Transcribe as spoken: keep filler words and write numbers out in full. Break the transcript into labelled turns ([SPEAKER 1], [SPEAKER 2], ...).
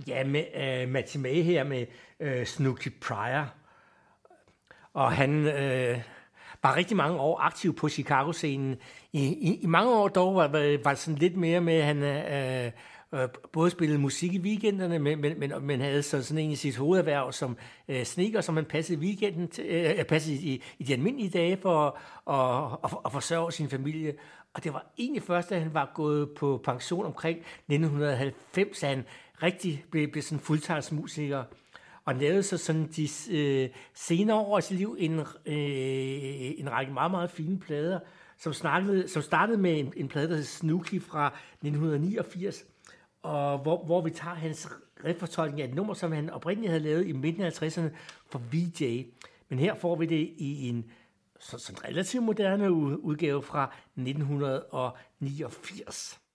[SPEAKER 1] Ja, med uh, Matty May her med uh, Snooky Pryor. Og han øh, var rigtig mange år aktiv på Chicago-scenen. I, i, i mange år dog var, var det sådan lidt mere med, at han øh, øh, både spillede musik i weekenderne, men, men, men, men havde så sådan en i sit hovederhverv som øh, sneaker, som han passede, i weekenden til, øh, passede i, i de almindelige dage for at, at, at forsørge sin familie. Og det var egentlig først, da han var gået på pension omkring nitten halvfems, at han rigtig blev, blev sådan fuldtidsmusiker. Og lavede så sådan de øh, senere år i sit liv en, øh, en række meget, meget fine plader, som, snakkede, som startede med en, en plade, der hed Snooky fra nitten niogfirs, og hvor, hvor vi tager hans refortolkning af et nummer, som han oprindeligt havde lavet i midten af halvtredserne for V J. Men her får vi det i en så, sådan relativt moderne udgave fra nitten niogfirs.